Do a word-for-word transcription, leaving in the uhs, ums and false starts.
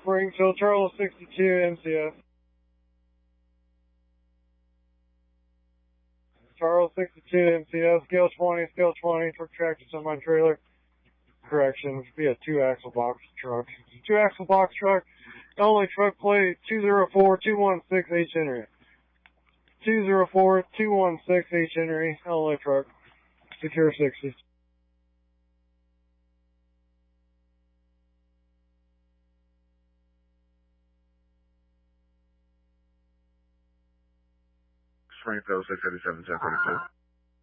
Springfield, Charles sixty-two, M C S. Charles sixty-two, M C S, scale twenty, scale twenty, truck tractor semi-trailer. Correction, it should be a two-axle box truck. Two-axle box truck, only truck plate two zero four two one six H Henry. two zero four two one six H Henry, only truck. Secure sixty. Springfield six eighty-seven, ten thirty-two.